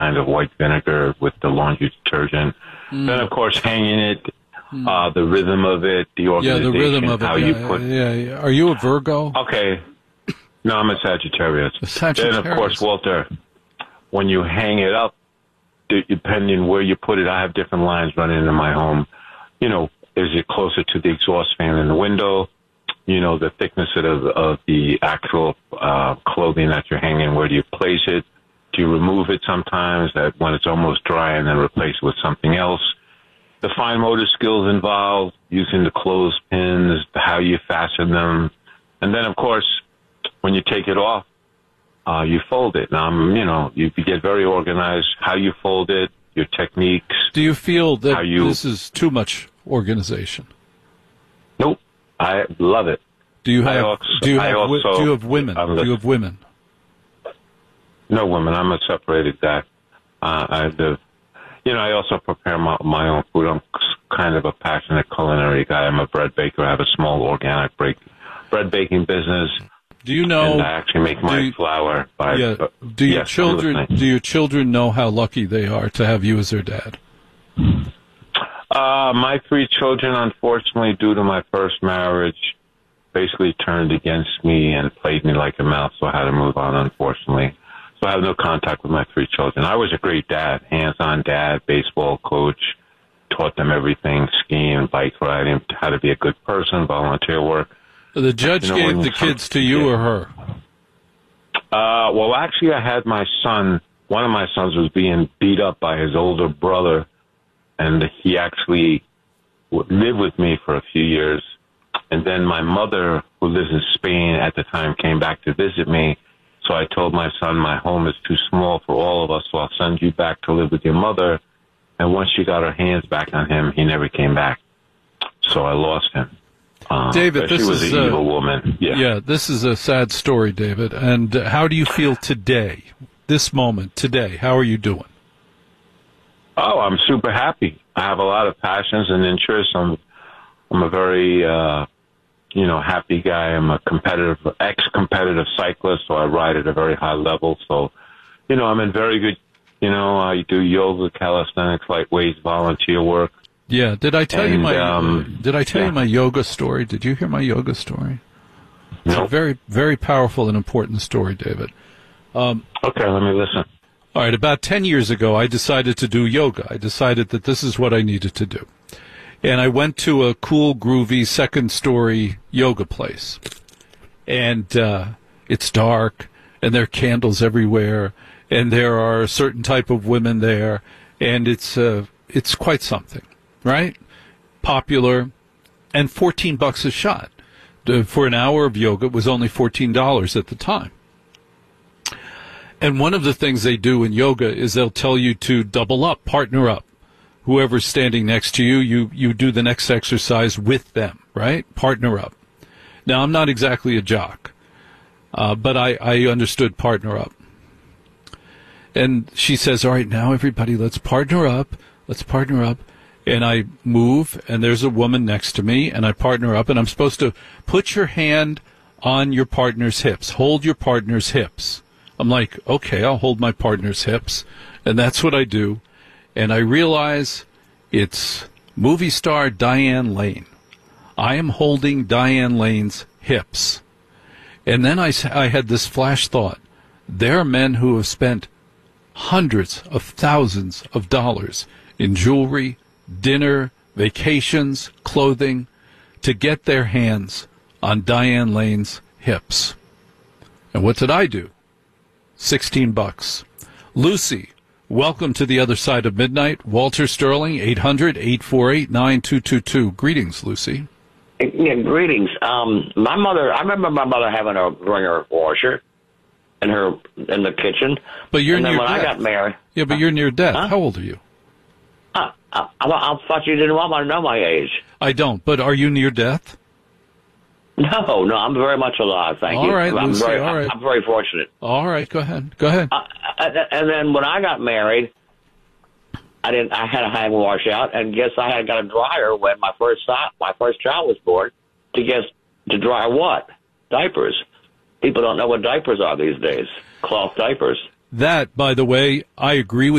kind of white vinegar with the laundry detergent. Then, of course, hanging it, the rhythm of it, the organization, the rhythm of it. how you put. Yeah. Are you a Virgo? Okay. No, I'm a Sagittarius. A Sagittarius. Then, of course, Walter, when you hang it up, depending where you put it, I have different lines running in my home. You know, is it closer to the exhaust fan in the window? You know, the thickness of the actual clothing that you're hanging, where do you place it? Do you remove it sometimes when it's almost dry and then replace it with something else? The fine motor skills involved, using the clothespins, how you fasten them. And then, of course, when you take it off, you fold it. Now, you know, you get very organized, how you fold it, your techniques. Do you feel that this is too much organization? Nope. I love it. Do you have women? Do you have women? No women. I'm a separated guy. I also prepare my own food. I'm kind of a passionate culinary guy. I'm a bread baker. I have a small organic bread baking business. Do you know? And I actually make my flour. Do your children know how lucky they are to have you as their dad? My 3 children, unfortunately, due to my first marriage, basically turned against me and played me like a mouse, so I had to move on, unfortunately. So I have no contact with my 3 children. I was a great dad, hands-on dad, baseball coach, taught them everything, skiing, bike riding, how to be a good person, volunteer work. The judge gave the kids to you or her? Well, actually, I had my son. One of my sons was being beat up by his older brother, and he actually lived with me for a few years. And then my mother, who lives in Spain at the time, came back to visit me. So I told my son, my home is too small for all of us, so I'll send you back to live with your mother. And once she got her hands back on him, he never came back. So I lost him. David, she was an evil woman. Yeah, this is a sad story, David. And how do you feel today, this moment, today? How are you doing? Oh, I'm super happy. I have a lot of passions and interests. I'm a very, happy guy. I'm a ex-competitive cyclist, so I ride at a very high level. So, I'm in very good, I do yoga, calisthenics, light weights, volunteer work. Yeah. Did I tell you my yoga story? Did you hear my yoga story? It's a very, very powerful and important story, David. Okay, let me listen. All right. About 10 years ago, I decided to do yoga. I decided that this is what I needed to do. And I went to a cool, groovy, second-story yoga place. And it's dark, and there are candles everywhere, and there are a certain type of women there, and it's quite something, right? Popular, and $14 a shot. For an hour of yoga, it was only $14 at the time. And one of the things they do in yoga is they'll tell you to double up, partner up. Whoever's standing next to you, you do the next exercise with them, right? Partner up. Now, I'm not exactly a jock, but I understood partner up. And she says, all right, now everybody, let's partner up. Let's partner up. And I move, and there's a woman next to me, and I partner up, and I'm supposed to put your hand on your partner's hips. Hold your partner's hips. I'm like, okay, I'll hold my partner's hips. And that's what I do. And I realize it's movie star Diane Lane. I am holding Diane Lane's hips. And then I had this flash thought. There are men who have spent hundreds of thousands of dollars in jewelry, dinner, vacations, clothing, to get their hands on Diane Lane's hips. And what did I do? $16. Lucy, welcome to the other side of midnight. Walter Sterling, 800-848-9222. Greetings, Lucy. Yeah, greetings. My mother, I remember my mother having a wringer washer in the kitchen. But you're near death. I got married. Yeah, but you're near death. Huh? How old are you? I thought you didn't want me to know my age. I don't, but are you near death? No, I'm very much alive, thank you. All right, Lucy, all right. I'm very fortunate. All right, go ahead. And then when I got married, I had a hang wash out, and guess I had got a dryer when my first child was born to dry what? Diapers. People don't know what diapers are these days. Cloth diapers. That, by the way, I agree with